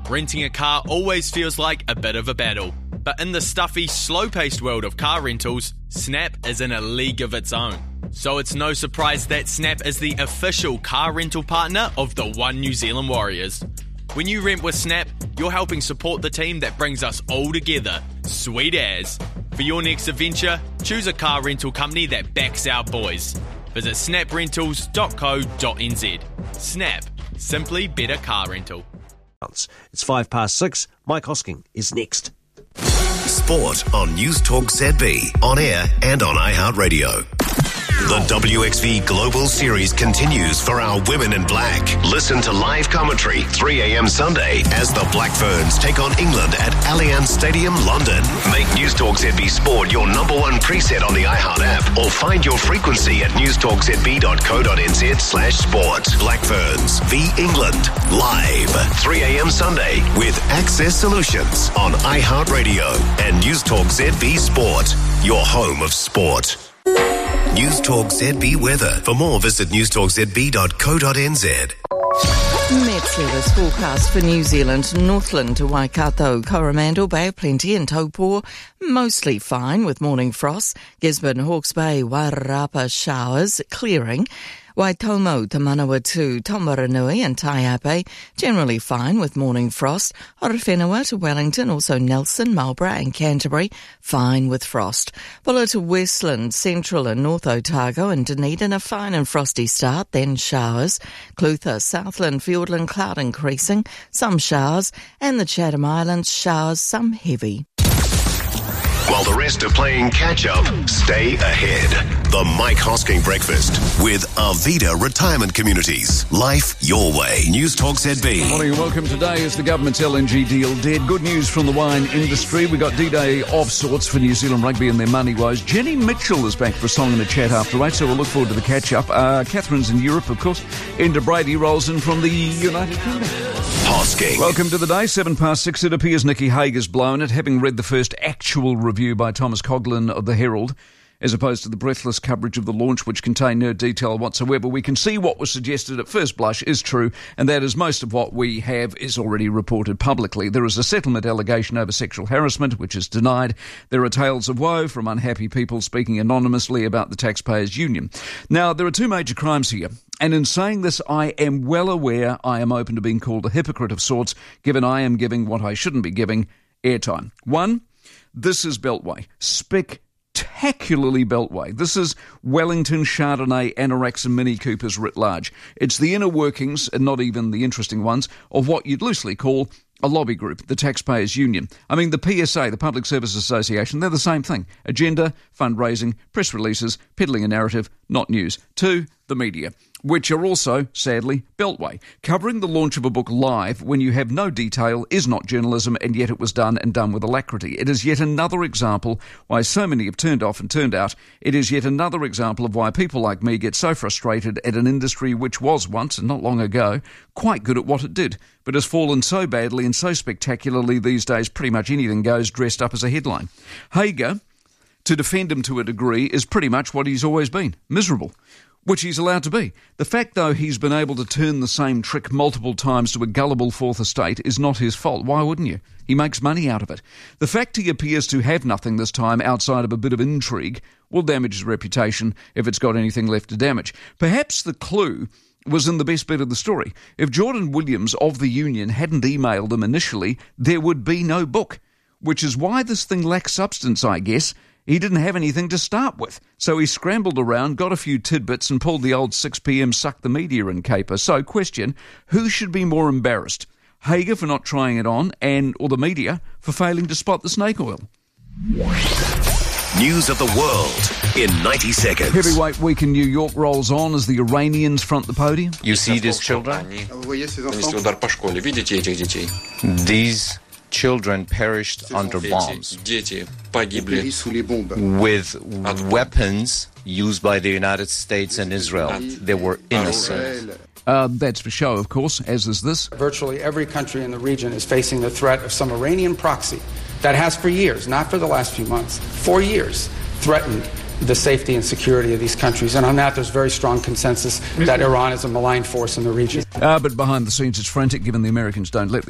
Renting a car always feels like a bit of a battle. But in the stuffy, slow-paced world of car rentals, Snap is in a league of its own. So it's no surprise that Snap is the official car rental partner of the One New Zealand Warriors. When you rent with Snap, you're helping support the team that brings us all together. Sweet as. For your next adventure, choose a car rental company that backs our boys. Visit snaprentals.co.nz. Snap. Simply better car rental. It's 6:05. Mike Hosking is next. Sport on News Talk ZB, on air and on iHeartRadio. The WXV Global Series continues for our Women in Black. Listen to live commentary 3 a.m. Sunday as the Black Ferns take on England at Allianz Stadium, London. Make News Talk ZB Sport your number one preset on the iHeart app or find your frequency at newstalkzb.co.nz/sport. Black Ferns v England, live 3 a.m. Sunday with Access Solutions on iHeartRadio and News Talk ZB Sport, your home of sport. News Talk ZB weather. For more, visit newstalkzb.co.nz. Met weather's forecast for New Zealand: Northland to Waikato, Coromandel, Bay of Plenty and Taupo, mostly fine with morning frost. Gisborne, Hawke's Bay, Wairarapa showers, clearing. Waitomo to Manawatu, Tomaranui and Taiape, generally fine with morning frost. Horowhenua to Wellington, also Nelson, Marlborough and Canterbury, fine with frost. Bulla to Westland, Central and North Otago and Dunedin, a fine and frosty start, then showers. Clutha, Southland, Fiordland, cloud increasing, some showers, and the Chatham Islands, showers, some heavy. While the rest are playing catch-up, stay ahead. The Mike Hosking Breakfast with Arvida Retirement Communities. Life your way. News Talk ZB. Morning and welcome. Today is the government's LNG deal dead. Good news from the wine industry. We got D-Day of sorts for New Zealand rugby and their money woes. Jenny Mitchell is back for a song and a chat after 8, so we'll look forward to the catch-up. Catherine's in Europe, of course. Enda Brady rolls in from the United Kingdom. Hosking. Welcome to the day. 6:07. It appears Nikki Hager's blown it, having read the first actual review by Thomas Coughlin of the Herald, as opposed to the breathless coverage of the launch, which contained no detail whatsoever. We can see what was suggested at first blush is true, and that is most of what we have is already reported publicly. There is a settlement allegation over sexual harassment, which is denied. There are tales of woe from unhappy people speaking anonymously about the Taxpayers Union. Now, there are two major crimes here. And in saying this, I am well aware I am open to being called a hypocrite of sorts, given I am giving what I shouldn't be giving airtime. One, this is Beltway. Spectacularly Beltway. This is Wellington, Chardonnay, Anorax and Mini Coopers writ large. It's the inner workings, and not even the interesting ones, of what you'd loosely call a lobby group, the Taxpayers Union. I mean, the PSA, the Public Service Association, they're the same thing. Agenda, fundraising, press releases, peddling a narrative, not news. Two, the media, which are also, sadly, Beltway. Covering the launch of a book live when you have no detail is not journalism, and yet it was done and done with alacrity. It is yet another example why so many have turned off and turned out. It is yet another example of why people like me get so frustrated at an industry which was once, and not long ago, quite good at what it did, but has fallen so badly and so spectacularly these days pretty much anything goes dressed up as a headline. Hager, to defend him to a degree, is pretty much what he's always been, miserable. Which he's allowed to be. The fact, though, he's been able to turn the same trick multiple times to a gullible fourth estate is not his fault. Why wouldn't you? He makes money out of it. The fact he appears to have nothing this time outside of a bit of intrigue will damage his reputation if it's got anything left to damage. Perhaps the clue was in the best bit of the story. If Jordan Williams of the Union hadn't emailed him initially, there would be no book. Which is why this thing lacks substance, I guess. He didn't have anything to start with, so he scrambled around, got a few tidbits and pulled the old 6pm suck the media in caper. So, question, who should be more embarrassed? Hager for not trying it on or the media for failing to spot the snake oil? News of the world in 90 seconds. Heavyweight week in New York rolls on as the Iranians front the podium. You see these children? These children perished under bombs with weapons used by the United States and Israel. They were innocent. That's for show, of course, as is this. Virtually every country in the region is facing the threat of some Iranian proxy that has for years, not for the last few months, for years, threatened the safety and security of these countries. And on that, there's very strong consensus that Iran is a malign force in the region. But behind the scenes, it's frantic, given the Americans don't let